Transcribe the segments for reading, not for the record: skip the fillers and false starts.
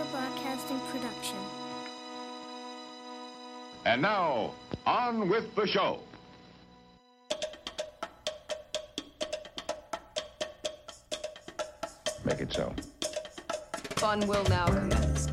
Broadcasting production. And now, on with the show. Make it so. Fun will now commence.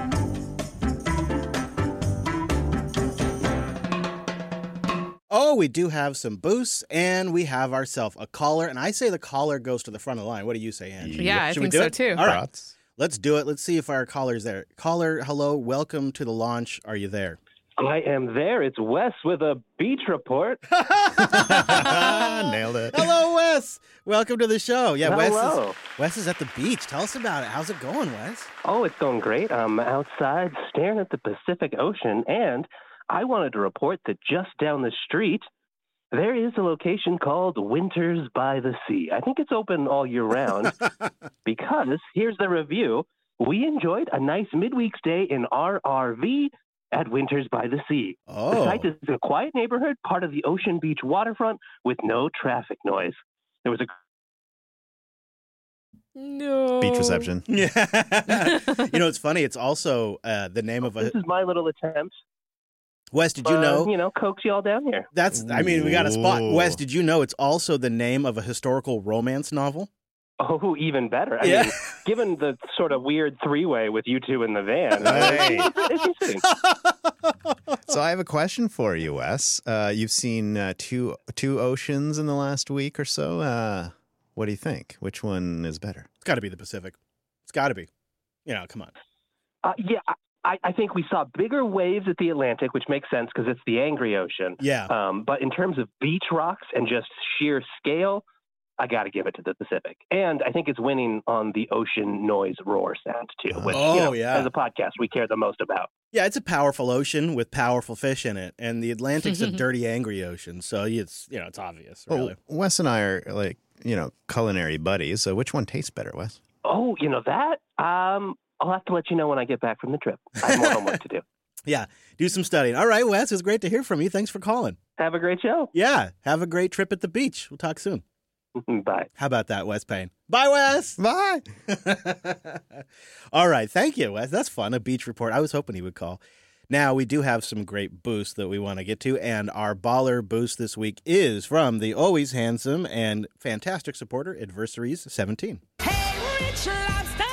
Oh, we do have some boosts, and we have ourselves a caller. And I say the caller goes to the front of the line. What do you say, Angie? Yeah, I Should we think do so it? too. All right, let's do it. Let's see if our caller's there. Caller, hello, welcome to the launch. Are you there? I am there. It's Wes with a beach report. Nailed it. Hello, Wes. Welcome to the show. Yeah, Hello. Wes is at the beach. Tell us about it. How's it going, Wes? Oh, it's going great. I'm outside staring at the Pacific Ocean, and I wanted to report that just down the street, there is a location called Winters by the Sea. I think it's open all year round because, here's the review, we enjoyed a nice midweek stay in our RV at Winters by the Sea. Oh. The site is a quiet neighborhood, part of the Ocean Beach waterfront with no traffic noise. There was a No. Beach reception. Yeah. It's funny. It's also the name of a... This is my little attempt. Wes, did you know? Coax you all down here. We got a spot. Ooh. Wes, did you know it's also the name of a historical romance novel? Oh, even better. I mean, given the sort of weird three-way with you two in the van, Hey. it's interesting. So I have a question for you, Wes. You've seen two oceans in the last week or so. What do you think? Which one is better? It's got to be the Pacific. It's got to be. Come on. I think we saw bigger waves at the Atlantic, which makes sense because it's the angry ocean. Yeah. But in terms of beach rocks and just sheer scale, I got to give it to the Pacific. And I think it's winning on the ocean noise roar sound, too, which, as a podcast, we care the most about. Yeah, it's a powerful ocean with powerful fish in it, and the Atlantic's a dirty, angry ocean, so it's obvious, really. Well, Wes and I are culinary buddies. So which one tastes better, Wes? Oh, that? I'll have to let you know when I get back from the trip. I have more homework to do. Yeah, do some studying. All right, Wes, it's great to hear from you. Thanks for calling. Have a great show. Yeah, have a great trip at the beach. We'll talk soon. Bye. How about that, Wes Payne? Bye, Wes. Bye. All right, thank you, Wes. That's fun, a beach report. I was hoping he would call. Now, we do have some great boosts that we want to get to, and our baller boost this week is from the always handsome and fantastic supporter, Adversaries 17. Hey, Rich Lobster!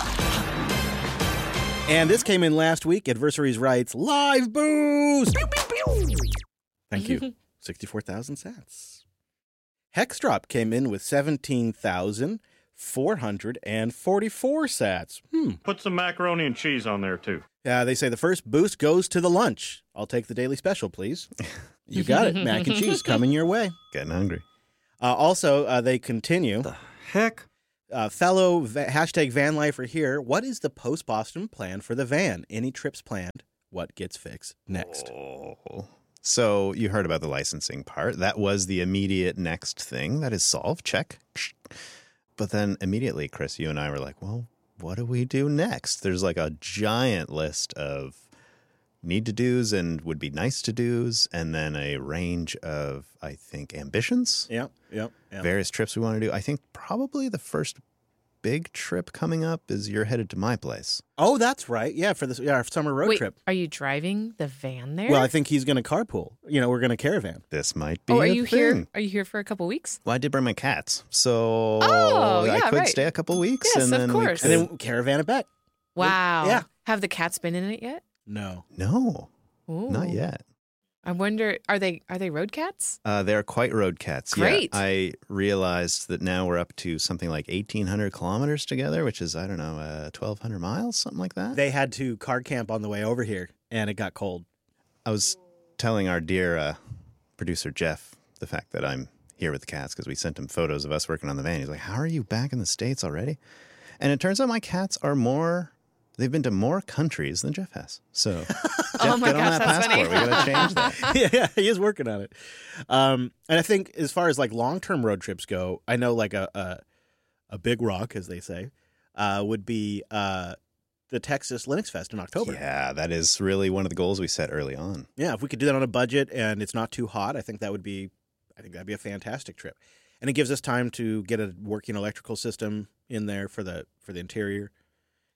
And this came in last week. Adversaries writes, live boost! Pew, pew, pew. Thank you. 64,000 sats. Hexdrop came in with 17,444 sats. Put some macaroni and cheese on there, too. Yeah, they say the first boost goes to the lunch. I'll take the daily special, please. You got it. Mac and cheese coming your way. Getting hungry. Also, they continue. The heck? Fellow hashtag van lifer here. What is the post-Boston plan for the van? Any trips planned? What gets fixed next? Oh. So you heard about the licensing part. That was the immediate next thing. That is solved. Check. But then immediately, Chris, you and I were like, well, what do we do next? There's like a giant list of need to do's and would be nice to do's, and then a range of, I think, ambitions. Yep. Various trips we want to do. I think probably the first big trip coming up is you're headed to my place. Oh, that's right. Yeah, for our summer road trip. Are you driving the van there? Well, I think he's going to carpool. We're going to caravan. This might be are a you thing. here? Are you here for a couple weeks? Well, I did bring my cats, so yeah, I could right. stay a couple weeks. Yes, and of then course. And then caravan it back. Wow. Yeah. Have the cats been in it yet? No. No, Ooh. not yet. I wonder, are they road cats? They're quite road cats. Great. Yeah, I realized that now we're up to something like 1,800 kilometers together, which is, 1,200 miles, something like that. They had to car camp on the way over here, and it got cold. I was telling our dear producer, Jeff, the fact that I'm here with the cats because we sent him photos of us working on the van. He's like, how are you back in the States already? And it turns out my cats are they've been to more countries than Jeff has. So, Jeff, Oh my get on gosh, that that's passport. funny. We got to change that. Yeah, he is working on it. And I think as far as like long-term road trips go, I know like a big rock, as they say, would be the Texas Linux Fest in October. Yeah, that is really one of the goals we set early on. Yeah, if we could do that on a budget and it's not too hot, I think that'd be a fantastic trip. And it gives us time to get a working electrical system in there for the interior.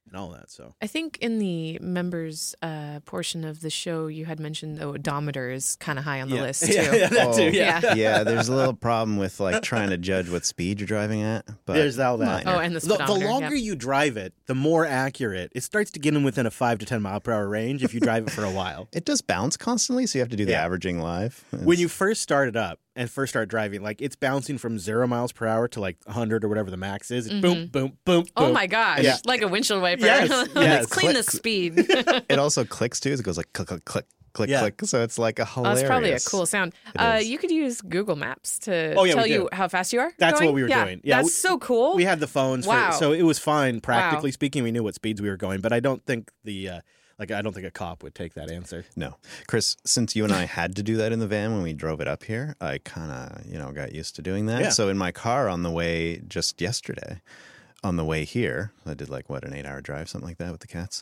and all that. So I think in the members portion of the show, you had mentioned the odometer is kind of high on the list too. Yeah, that too. Yeah. Yeah. There's a little problem with like trying to judge what speed you're driving at. But There's all that. minor. Oh, and the The speedometer. longer you drive it, the more accurate. It starts to get in within a 5 to 10 mile per hour range if you drive it for a while. It does bounce constantly, so you have to do the Yeah. averaging live. When you first start it up and first start driving, like it's bouncing from 0 miles per hour to like 100 or whatever the max is. It's boom, boom, boom, Oh boom. my gosh, Yeah. like a windshield wiper. Yes, Let's yes. clean the Click. speed. It also clicks too. It goes like click, click, click, click, Yeah. click. So it's like a Oh, hilarious. it's probably a cool sound. It is. You could use Google Maps to Oh, yeah, tell we you do. how fast you are. That's going. what we were doing. Yeah, that's so cool. We had the phones, Wow. so it was fine. Practically speaking, we knew what speeds we were going, but I don't think I don't think a cop would take that answer. No. Chris, since you and I had to do that in the van when we drove it up here, I kind of, got used to doing that. Yeah. So in my car on the way just yesterday, on the way here, I did like, an 8-hour drive, something like that with the cats.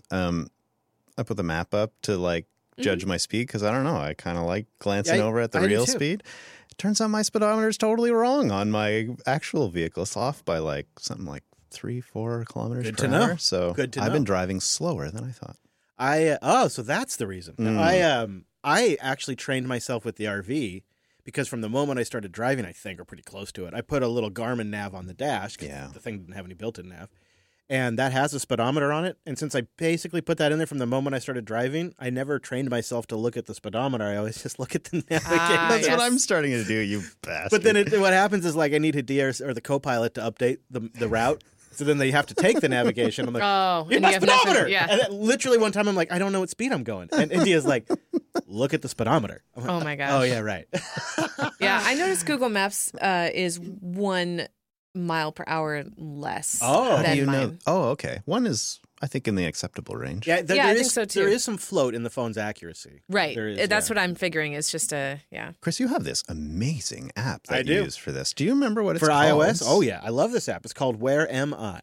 I put the map up to like judge my speed because I don't know. I kind of like glancing over at the I do real too. speed. It turns out my speedometer is totally wrong on my actual vehicle. It's off by like something like 3-4 kilometers Good per to know. hour. So Good to I've know. been driving slower than I thought. So that's the reason. Mm. I actually trained myself with the RV because from the moment I started driving, I think, or pretty close to it, I put a little Garmin nav on the dash. 'Cause Yeah. the thing didn't have any built-in nav, and that has a speedometer on it. And since I basically put that in there from the moment I started driving, I never trained myself to look at the speedometer. I always just look at the navigation. That's what yes. I'm starting to do, you bastard. But then what happens is like I need Hadia or the co-pilot to update the route. So then they have to take the navigation. I'm like, Oh, here's and my you have nothing- speedometer. yeah. And then literally one time I'm like, I don't know what speed I'm going. And India's like, look at the speedometer. I'm like, Oh my gosh. oh yeah, right. Yeah, I noticed Google Maps is 1 mile per hour less Oh. How than do you mine. know? Oh, okay. One is, I think, in the acceptable range. Yeah, Yeah, I think so, too. There is some float in the phone's accuracy. Right. There is, That's yeah. what I'm figuring. It's just yeah. Chris, you have this amazing app that I you do. use for this. Do you remember what it's For called? iOS. Oh yeah, I love this app. It's called Where Am I?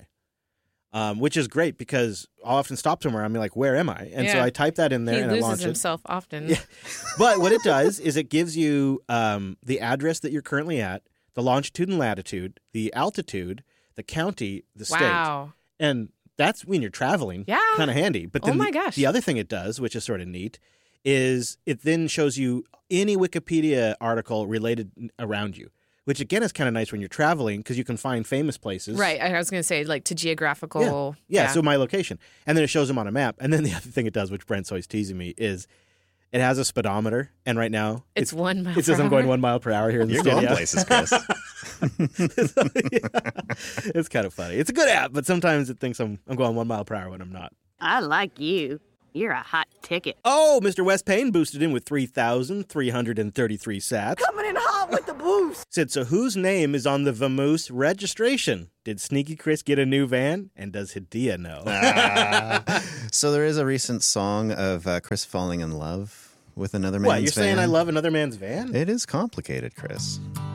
Which is great because I'll often stop somewhere. I'm like, where am I? And so Yeah. I type that in there He and I loses launch it. himself often. Yeah. But what it does is it gives you the address that you're currently at, the longitude and latitude, the altitude, the county, the state. Wow. And that's when you're traveling. Yeah. Kind of handy. But Oh then my gosh. the other thing it does, which is sort of neat, is it then shows you any Wikipedia article related around you, which again is kind of nice when you're traveling because you can find famous places. Right. I was going to say, like, to geographical. Yeah, so my location. And then it shows them on a map. And then the other thing it does, which Brent's always teasing me, is it has a speedometer. And right now, It's 1 mile it says per I'm going hour. 1 mile per hour here in the You're studio. going places, Chris. It's kind of funny. It's a good app, but sometimes it thinks I'm going 1 mile per hour when I'm not. I like you. You're a hot ticket. Oh, Mr. West Payne boosted in with 3,333 sats. Coming in hot with the boost. Said, so whose name is on the Vamoose registration? Did Sneaky Chris get a new van? And does Hadia know? So there is a recent song of Chris falling in love with another man's What, you're saying van. I love another man's van? It is complicated, Chris.